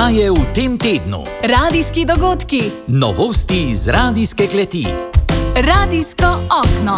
Oddaje v tem tednu. Radijski dogodki. Novosti iz radijske kleti. Radijsko okno.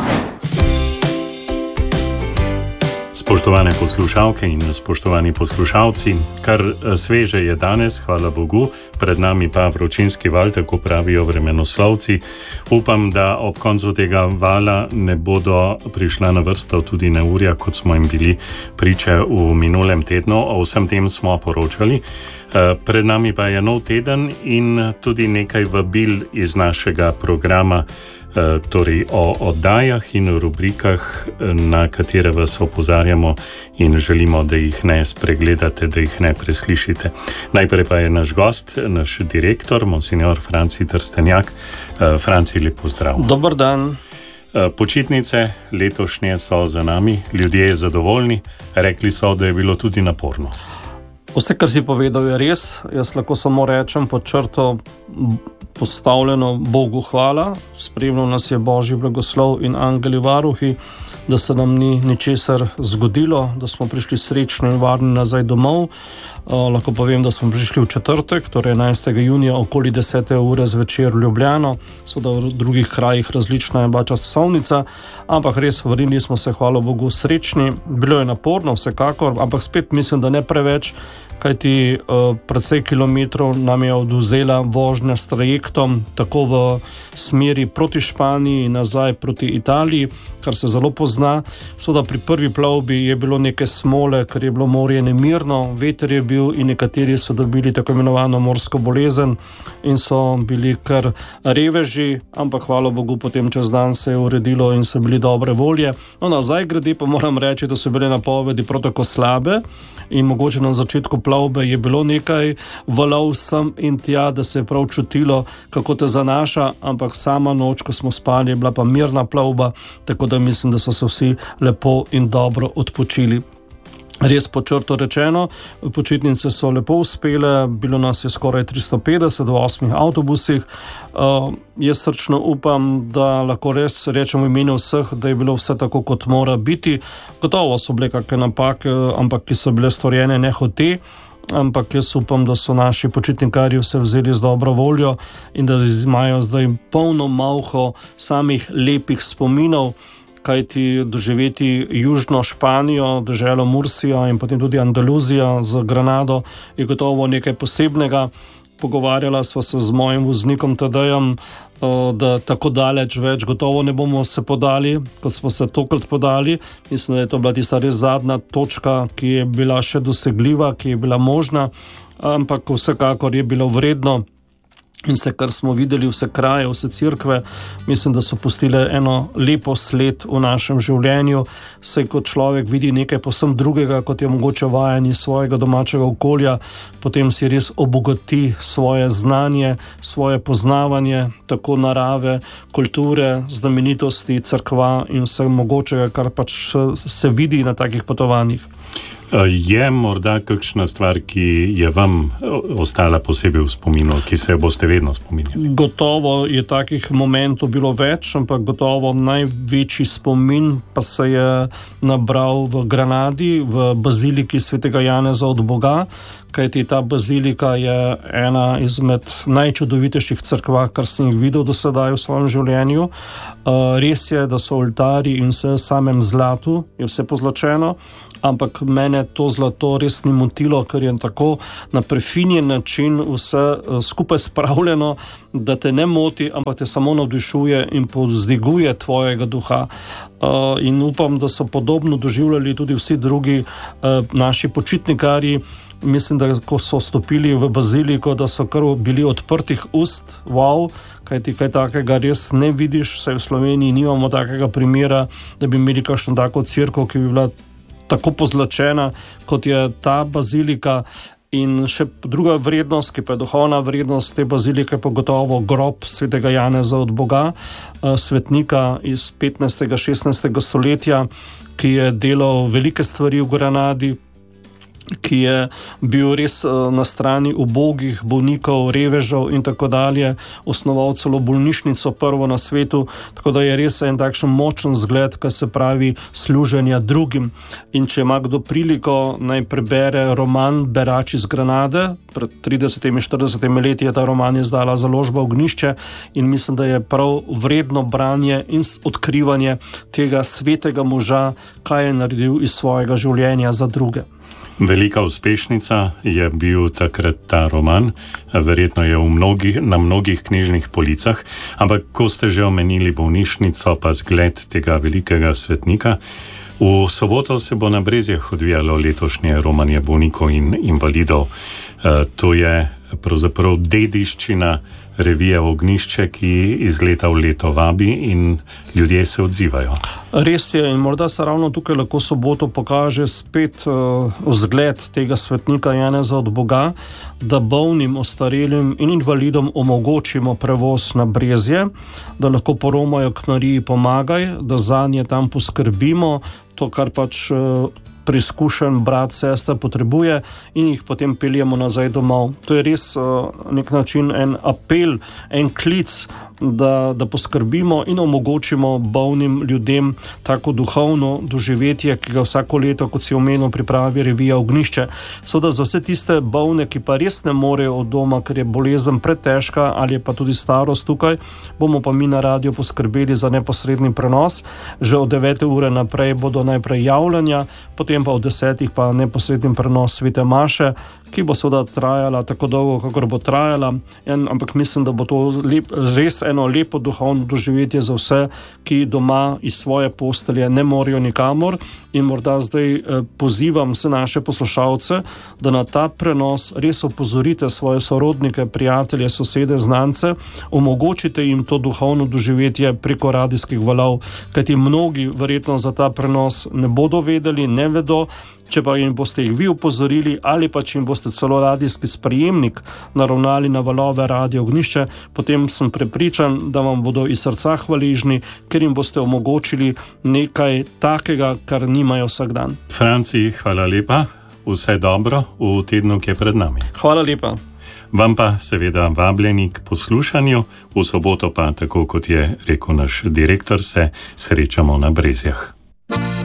Spoštovane poslušalke in spoštovani poslušalci, kar sveže je danes, hvala Bogu, pred nami pa vročinski val, tako pravijo vremenoslovci. Upam, da ob koncu tega vala ne bodo prišla na vrsto tudi neurja, kot smo jim bili priče v minulem tednu. O vsem tem smo poročali. Pred nami pa je nov teden in tudi nekaj vabil iz našega programa, torej o oddajah in rubrikah, na katere vas opozarjamo in želimo, da jih ne spregledate, da jih ne preslišite. Najprej pa je naš gost, naš direktor, monsignor Franci Trstenjak. Franci, lep pozdrav. Dober dan. Počitnice letošnje so za nami, ljudje zadovoljni, rekli so, da je bilo tudi naporno. Vse, kar si povedal, je res. Jaz lahko samo rečem pod črto postavljeno Bogu hvala. Spremljal nas je Božji blagoslov in angeli varuhi, da se nam ni ničesar zgodilo, da smo prišli srečni in varni nazaj domov. Lahko povem, da smo prišli v četrtek, torej 11. junija okoli 10. ure zvečer v Ljubljano. Seveda v drugih krajih različna je bila časovnica, ampak res vrnili smo se, hvala Bogu, srečni. Bilo je naporno vsekakor, ampak spet mislim, da ne preveč, kajti precej kilometrov nam je odvzela vožnja s trajektom, tako v smeri proti Španiji in nazaj proti Italiji, kar se zelo pozna. Seveda pri prvi plovbi je bilo nekaj smole, ker je bilo morje nemirno, veter je bil in nekateri so dobili tako imenovano morsko bolezen in so bili kar reveži, ampak hvala Bogu, potem čez dan se je uredilo in so bili dobre volje. No, nazaj grede pa moram reči, da so bile napovedi prav tako slabe in mogoče na začetku plovbe je bilo nekaj valov sem in tja, da se je prav čutilo, kako te zanaša, ampak sama noč, ko smo spali, je bila pa mirna plovba, tako da mislim, da so se vsi lepo in dobro odpočili. Res po črto rečeno, počitnice so lepo uspele, bilo nas je skoraj 350 v 8 avtobusih. Jaz srčno upam, da lahko res rečem v imenu vseh, da je bilo vse tako, kot mora biti. Gotovo so bile kakšne napake, ampak ki so bile storjene nehote. Ampak jaz upam, da so naši počitnikarji vse vzeli z dobro voljo in da imajo zdaj polno malho samih lepih spominov, kajti doživeti južno Španijo, deželo Mursija in potem tudi Andaluzija z Granado je gotovo nekaj posebnega. Pogovarjala sva se z mojim voznikom Tadejem, da tako daleč več gotovo ne bomo se podali, kot smo se tokrat podali. Mislim, da je to bila tista res zadnja točka, ki je bila še dosegljiva, ki je bila možna, ampak vsekakor je bilo vredno. In vse, kar smo videli, vse kraje, vse cerkve, mislim, da so pustile eno lepo sled v našem življenju. Saj kot človek vidi nekaj povsem drugega, kot je mogoče vajanje svojega domačega okolja, potem si res obogati svoje znanje, svoje poznavanje, tako narave, kulture, znamenitosti, cerkva in vse mogočega, kar pač se vidi na takih potovanjih. Je morda kakšna stvar, ki je vam ostala posebej v spominu, ki se jo boste vedno spominjali? Gotovo je takih momentov bilo več, ampak gotovo največji spomin pa se je nabral v Granadi, v baziliki svetega Janeza od Boga, kajti ta bazilika je ena izmed najčudovitejših cerkva, kar sem jih videl do sedaj v svojem življenju. Res je, da so oltarji in vse v samem zlatu, je vse pozlačeno, ampak mene to zlato res ni motilo, ker je tako na prefinjen način vse skupaj spravljeno, da te ne moti, ampak te samo navdišuje in povzdiguje tvojega duha. In upam, da so podobno doživljali tudi vsi drugi naši počitnikarji. Mislim, da ko so stopili v baziliko, da so kar bili odprtih ust, wow, kajti kaj takega res ne vidiš, saj v Sloveniji nimamo takega primera, da bi imeli kakšno tako cerkev, ki bi bila tako pozlačena, kot je ta bazilika. In še druga vrednost, ki pa je duhovna vrednost te bazilike, pa gotovo grob svetega Janeza od Boga, svetnika iz 15. 16. stoletja, ki je delal velike stvari v Granadi. ki je bil res na strani ubogih bolnikov, revežev in tako dalje, osnoval celo bolnišnico prvo na svetu, tako da je res en takšen močen zgled, kar se pravi služenja drugim. In če ima kdo priliko, naj prebere roman Berač iz Granade, pred 30-40 leti je ta roman izdala založba Ognjišče in mislim, da je prav vredno branje in odkrivanje tega svetega moža, kaj je naredil iz svojega življenja za druge. Velika uspešnica je bil takrat ta roman, verjetno je na mnogih knjižnih policah, ampak ko ste že omenili bolnišnico, pa zgled tega velikega svetnika, v soboto se bo na Brezjah odvijalo letošnje romanje bolnikov in invalidov. To je pravzaprav dediščina revije Ognjišče, ki iz leta v leto vabi in ljudje se odzivajo. Res je, in morda se ravno tukaj lahko soboto pokaže spet vzgled tega svetnika Janeza od Boga, da bolnim, ostarelim in invalidom omogočimo prevoz na Brezje, da lahko poromajo k Mariji Pomagaj, da zanje tam poskrbimo, to, kar pač preizkušen brat, sestra potrebuje in jih potem peljemo nazaj domov. To je res nek način en apel, en klic, da poskrbimo in omogočimo bolnim ljudem tako duhovno doživetje, ki ga vsako leto, kot si omenil, pripravi revija Ognjišče. Seveda za vse tiste bolne, ki pa res ne morejo od doma, ker je bolezen pretežka ali je pa tudi starost tukaj, bomo pa mi na radiju poskrbeli za neposredni prenos. Že od 9. ure naprej bodo najprej javljanja, potem pa od 10. pa neposredni prenos svete maše, ki bo seveda trajala tako dolgo, kakor bo trajala, ampak mislim, da bo to res eno lepo duhovno doživetje za vse, ki doma iz svoje postelje ne morejo nikamor, in morda zdaj pozivam vse naše poslušalce, da na ta prenos res opozorite svoje sorodnike, prijatelje, sosede, znance, omogočite jim to duhovno doživetje preko radijskih valov, kajti mnogi verjetno za ta prenos ne bodo vedeli, ne vedo. Če pa jim boste jih vi upozorili ali pa če jim boste celo radijski sprejemnik naravnali na valove Radio Ognjišče, potem sem prepričan, da vam bodo iz srca hvaležni, ker jim boste omogočili nekaj takega, kar nimajo vsak dan. Franci, hvala lepa, vse dobro v tednu, ki je pred nami. Hvala lepa. Vam pa seveda vabljeni k poslušanju, v soboto pa, tako kot je rekel naš direktor, se srečamo na Brezjah.